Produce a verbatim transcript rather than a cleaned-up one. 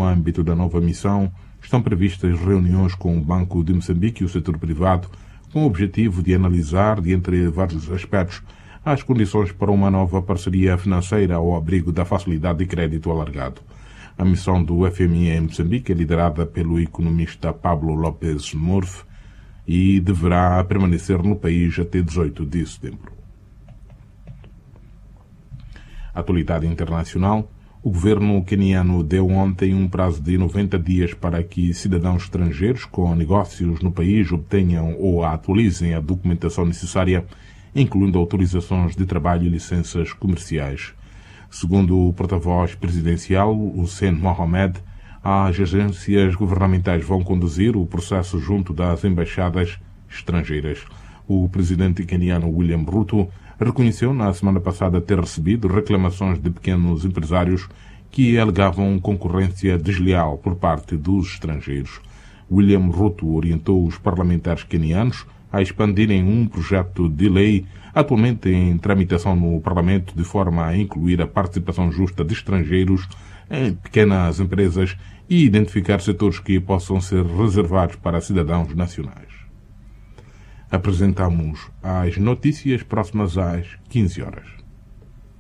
No âmbito da nova missão, estão previstas reuniões com o Banco de Moçambique e o setor privado, com o objetivo de analisar, de entre vários aspectos, as condições para uma nova parceria financeira ao abrigo da facilidade de crédito alargado. A missão do F M I em Moçambique é liderada pelo economista Pablo Lopes Murphy e deverá permanecer no país até dezoito de setembro. Atualidade internacional. O governo queniano deu ontem um prazo de noventa dias para que cidadãos estrangeiros com negócios no país obtenham ou atualizem a documentação necessária, incluindo autorizações de trabalho e licenças comerciais. Segundo o porta-voz presidencial, Hussein Mohamed, as agências governamentais vão conduzir o processo junto das embaixadas estrangeiras. O presidente queniano William Ruto reconheceu na semana passada ter recebido reclamações de pequenos empresários que alegavam concorrência desleal por parte dos estrangeiros. William Ruto orientou os parlamentares quenianos a expandirem um projeto de lei atualmente em tramitação no Parlamento de forma a incluir a participação justa de estrangeiros em pequenas empresas e identificar setores que possam ser reservados para cidadãos nacionais. Apresentamos as notícias próximas às quinze horas.